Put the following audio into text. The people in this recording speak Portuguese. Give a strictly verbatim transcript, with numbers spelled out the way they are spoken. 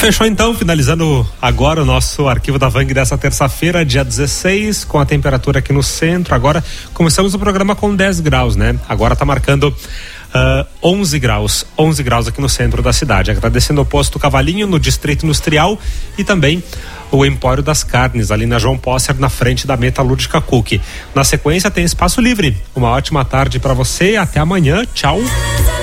Fechou então, finalizando agora o nosso arquivo da Vang dessa terça-feira, dia dezesseis, com a temperatura aqui no centro. Agora começamos o programa com dez graus, né? Agora tá marcando uh, onze graus, onze graus aqui no centro da cidade. Agradecendo o posto Cavalinho, no Distrito Industrial, e também o Empório das Carnes, ali na João Posser, na frente da Metalúrgica Cook. Na sequência tem Espaço Livre. Uma ótima tarde para você, até amanhã, tchau.